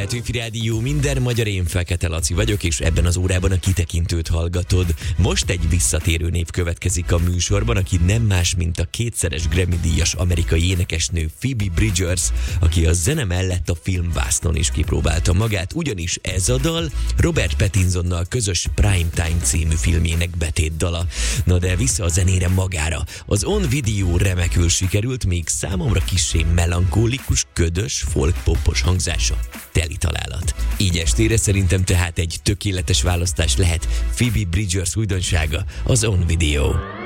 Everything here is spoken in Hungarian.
Petőfi Rádió, minden magyar, én Fekete Laci vagyok, és ebben az órában a kitekintőt hallgatod. Most egy visszatérő név következik a műsorban, aki nem más, mint a kétszeres Grammy-díjas amerikai énekesnő Phoebe Bridgers, aki a zene mellett a filmvásznon is kipróbálta magát, ugyanis ez a dal Robert Pattinsonnal közös Primetime című filmjének betétdala. Na de vissza a zenére magára. Az On Video remekül sikerült, még számomra kissé melankólikus, ködös, folk-popos hangzása. Teli találat. Így estére szerintem tehát egy tökéletes választás lehet Phoebe Bridgers újdonsága, az On Video.